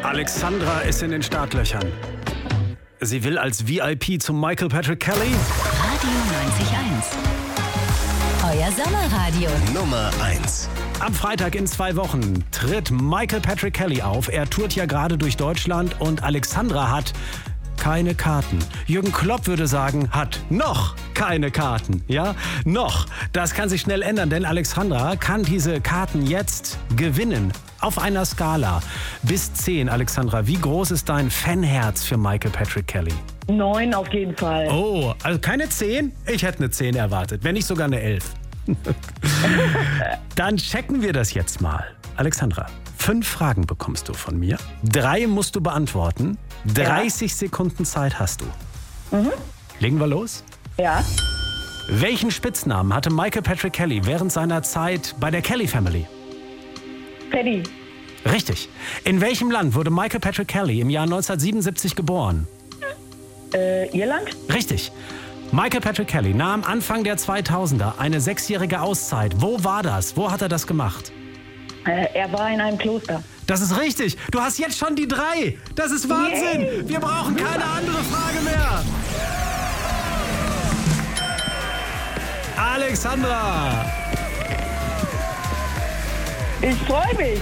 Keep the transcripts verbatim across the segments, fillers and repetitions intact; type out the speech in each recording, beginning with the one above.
Alexandra ist in den Startlöchern. Sie will als V I P zu Michael Patrick Kelly. Radio neunzig Komma eins. Euer Sommerradio. Nummer eins. Am Freitag in zwei Wochen tritt Michael Patrick Kelly auf. Er tourt ja gerade durch Deutschland und Alexandra hat keine Karten. Jürgen Klopp würde sagen, hat noch keine Karten. Ja, noch. Das kann sich schnell ändern, denn Alexandra kann diese Karten jetzt gewinnen. Auf einer Skala bis zehn, Alexandra, wie groß ist dein Fanherz für Michael Patrick Kelly? Neun auf jeden Fall. Oh, also keine zehn? Ich hätte eine zehn erwartet, wenn nicht sogar eine elf. Dann checken wir das jetzt mal. Alexandra, fünf Fragen bekommst du von mir. Drei musst du beantworten. dreißig ja. Sekunden Zeit hast du. Mhm. Legen wir los? Ja. Welchen Spitznamen hatte Michael Patrick Kelly während seiner Zeit bei der Kelly Family? Paddy. Richtig. In welchem Land wurde Michael Patrick Kelly im Jahr neunzehnhundertsiebenundsiebzig geboren? Äh, Irland? Richtig. Michael Patrick Kelly nahm Anfang der zweitausender eine sechsjährige Auszeit. Wo war das? Wo hat er das gemacht? Äh, er war in einem Kloster. Das ist richtig. Du hast jetzt schon die drei. Das ist Wahnsinn. Yay. Wir brauchen keine andere Frage mehr. Alexandra. Ich freue mich.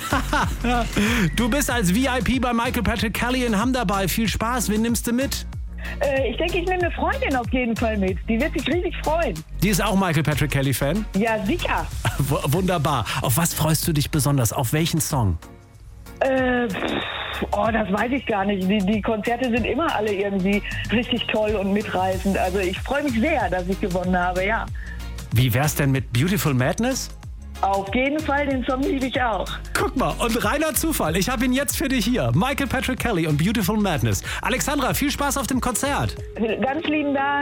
Du bist als V I P bei Michael Patrick Kelly in Hamm dabei. Viel Spaß. Wen nimmst du mit? Äh, ich denke, ich nehme eine Freundin auf jeden Fall mit. Die wird sich riesig freuen. Die ist auch Michael Patrick Kelly-Fan? Ja, sicher. W- wunderbar. Auf was freust du dich besonders? Auf welchen Song? Äh, oh, das weiß ich gar nicht. Die, die Konzerte sind immer alle irgendwie richtig toll und mitreißend. Also ich freue mich sehr, dass ich gewonnen habe, ja. Wie wär's denn mit Beautiful Madness? Auf jeden Fall, den Song liebe ich auch. Guck mal, und reiner Zufall. Ich habe ihn jetzt für dich hier. Michael Patrick Kelly und Beautiful Madness. Alexandra, viel Spaß auf dem Konzert. Ganz lieben Dank.